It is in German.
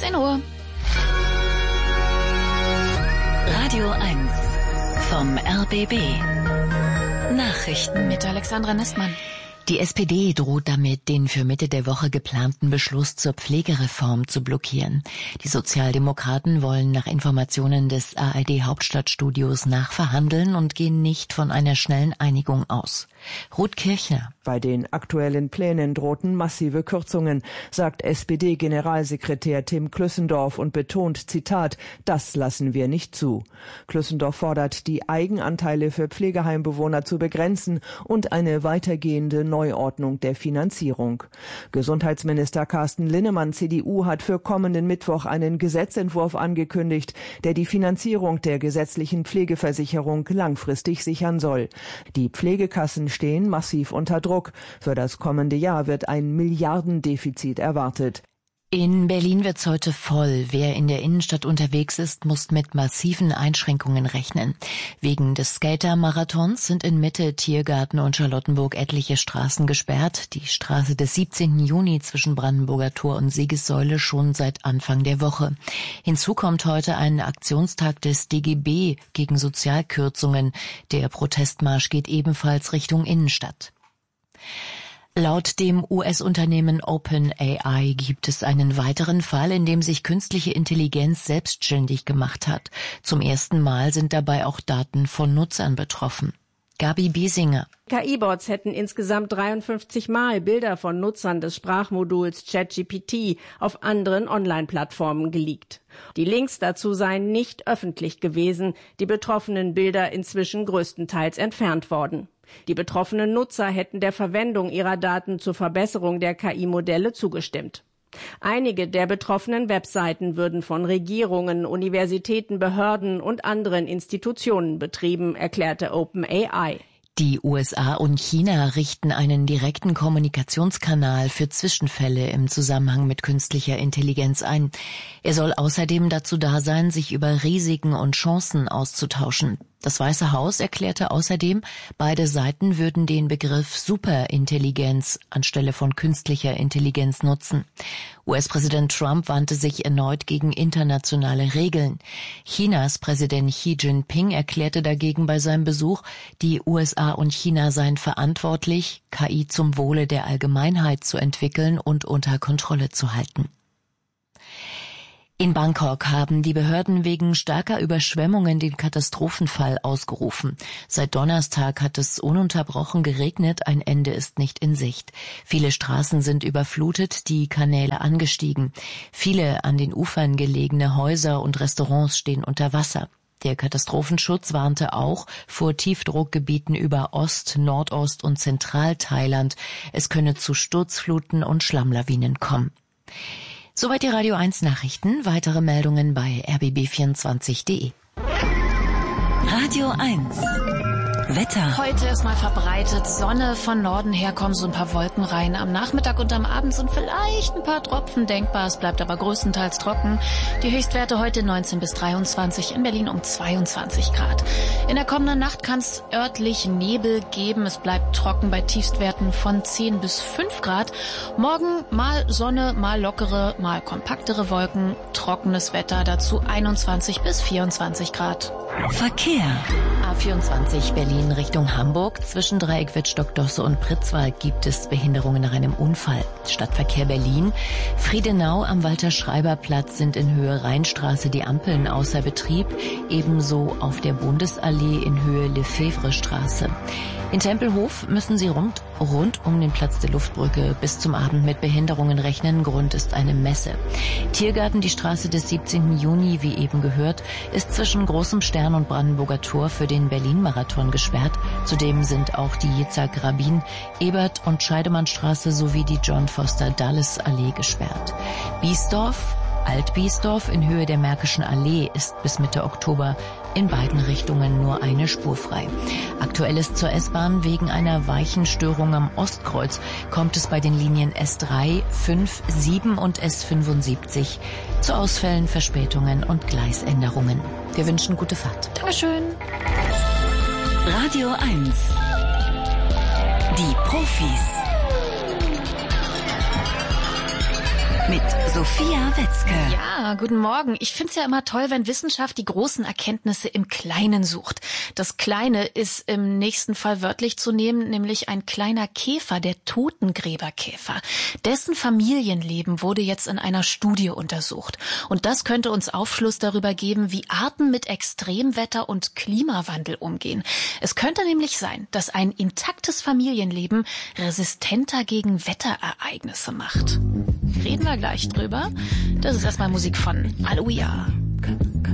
10 Uhr. Radio 1 vom RBB. Nachrichten mit Alexandra Nestmann. Die SPD droht damit, den für Mitte der Woche geplanten Beschluss zur Pflegereform zu blockieren. Die Sozialdemokraten wollen nach Informationen des ARD-Hauptstadtstudios nachverhandeln und gehen nicht von einer schnellen Einigung aus. Ruth Kirchner. Bei den aktuellen Plänen drohten massive Kürzungen, sagt SPD-Generalsekretär Tim Klüssendorf und betont, Zitat, das lassen wir nicht zu. Klüssendorf fordert, die Eigenanteile für Pflegeheimbewohner zu begrenzen und eine weitergehende Neuordnung der Finanzierung. Gesundheitsminister Carsten Linnemann, CDU, hat für kommenden Mittwoch einen Gesetzentwurf angekündigt, der die Finanzierung der gesetzlichen Pflegeversicherung langfristig sichern soll. Die Pflegekassen stehen massiv unter Druck. Für das kommende Jahr wird ein Milliardendefizit erwartet. In Berlin wird's heute voll. Wer in der Innenstadt unterwegs ist, muss mit massiven Einschränkungen rechnen. Wegen des Skater-Marathons sind in Mitte, Tiergarten und Charlottenburg etliche Straßen gesperrt. Die Straße des 17. Juni zwischen Brandenburger Tor und Siegessäule schon seit Anfang der Woche. Hinzu kommt heute ein Aktionstag des DGB gegen Sozialkürzungen. Der Protestmarsch geht ebenfalls Richtung Innenstadt. Laut dem US-Unternehmen OpenAI gibt es einen weiteren Fall, in dem sich künstliche Intelligenz selbstständig gemacht hat. Zum ersten Mal sind dabei auch Daten von Nutzern betroffen. Gabi Biesinger. KI-Bots hätten insgesamt 53 Mal Bilder von Nutzern des Sprachmoduls ChatGPT auf anderen Online-Plattformen geleakt. Die Links dazu seien nicht öffentlich gewesen, die betroffenen Bilder inzwischen größtenteils entfernt worden. Die betroffenen Nutzer hätten der Verwendung ihrer Daten zur Verbesserung der KI-Modelle zugestimmt. Einige der betroffenen Webseiten würden von Regierungen, Universitäten, Behörden und anderen Institutionen betrieben, erklärte OpenAI. Die USA und China richten einen direkten Kommunikationskanal für Zwischenfälle im Zusammenhang mit künstlicher Intelligenz ein. Er soll außerdem dazu da sein, sich über Risiken und Chancen auszutauschen. Das Weiße Haus erklärte außerdem, beide Seiten würden den Begriff Superintelligenz anstelle von künstlicher Intelligenz nutzen. US-Präsident Trump wandte sich erneut gegen internationale Regeln. Chinas Präsident Xi Jinping erklärte dagegen bei seinem Besuch, die USA und China seien verantwortlich, KI zum Wohle der Allgemeinheit zu entwickeln und unter Kontrolle zu halten. In Bangkok haben die Behörden wegen starker Überschwemmungen den Katastrophenfall ausgerufen. Seit Donnerstag hat es ununterbrochen geregnet, ein Ende ist nicht in Sicht. Viele Straßen sind überflutet, die Kanäle angestiegen. Viele an den Ufern gelegene Häuser und Restaurants stehen unter Wasser. Der Katastrophenschutz warnte auch vor Tiefdruckgebieten über Ost-, Nordost- und Zentralthailand. Es könne zu Sturzfluten und Schlammlawinen kommen. Soweit die Radio 1 Nachrichten. Weitere Meldungen bei rbb24.de. Radio 1 Wetter. Heute erstmal verbreitet Sonne, von Norden her kommen so ein paar Wolken rein. Am Nachmittag und am Abend sind vielleicht ein paar Tropfen denkbar. Es bleibt aber größtenteils trocken. Die Höchstwerte heute 19 bis 23, in Berlin um 22 Grad. In der kommenden Nacht kann es örtlich Nebel geben. Es bleibt trocken bei Tiefstwerten von 10 bis 5 Grad. Morgen mal Sonne, mal lockere, mal kompaktere Wolken. Trockenes Wetter, dazu 21 bis 24 Grad. Verkehr. A24 Berlin Richtung Hamburg. Zwischen Dreieck Wittstock-Dosse und Pritzwalk gibt es Behinderungen nach einem Unfall. Stadtverkehr Berlin. Friedenau am Walter-Schreiber-Platz sind in Höhe Rheinstraße die Ampeln außer Betrieb. Ebenso auf der Bundesallee in Höhe Lefebvre-Straße. In Tempelhof müssen Sie rund um den Platz der Luftbrücke bis zum Abend mit Behinderungen rechnen. Grund ist eine Messe. Tiergarten, die Straße des 17. Juni, wie eben gehört, ist zwischen Großem Stern und Brandenburger Tor für den Berlin-Marathon gesperrt. Zudem sind auch die Yitzhak-Rabin, Ebert- und Scheidemannstraße sowie die John-Foster-Dulles-Allee gesperrt. Biesdorf, Alt-Biesdorf in Höhe der Märkischen Allee ist bis Mitte Oktober in beiden Richtungen nur eine Spur frei. Aktuell ist zur S-Bahn wegen einer Weichenstörung am Ostkreuz kommt es bei den Linien S3, 5, 7 und S75 zu Ausfällen, Verspätungen und Gleisänderungen. Wir wünschen gute Fahrt. Dankeschön. Radio 1. Die Profis. mit Sophia Wetzke. Ja, guten Morgen. Ich find's ja immer toll, wenn Wissenschaft die großen Erkenntnisse im Kleinen sucht. Das Kleine ist im nächsten Fall wörtlich zu nehmen, nämlich ein kleiner Käfer, der Totengräberkäfer. Dessen Familienleben wurde jetzt in einer Studie untersucht. Und das könnte uns Aufschluss darüber geben, wie Arten mit Extremwetter und Klimawandel umgehen. Es könnte nämlich sein, dass ein intaktes Familienleben resistenter gegen Wetterereignisse macht. Reden wir gleich drüber. Das ist erstmal Musik von Aloia.